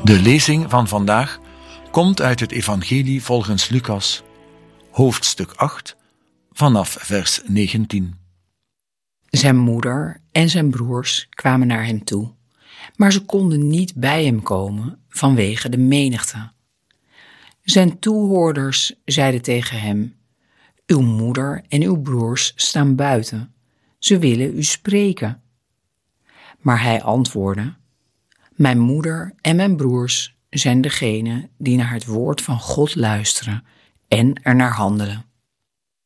De lezing van vandaag komt uit het Evangelie volgens Lucas, hoofdstuk 8, vanaf vers 19. Zijn moeder en zijn broers kwamen naar hem toe, maar ze konden niet bij hem komen vanwege de menigte. Zijn toehoorders zeiden tegen hem: uw moeder en uw broers staan buiten, ze willen u spreken. Maar hij antwoordde: mijn moeder en mijn broers zijn degenen die naar het woord van God luisteren en er naar handelen.